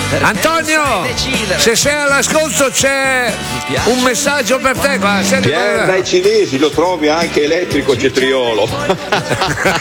Antonio, se sei all'ascolto c'è un messaggio per te qua. Dai cinesi lo trovi anche elettrico cetriolo.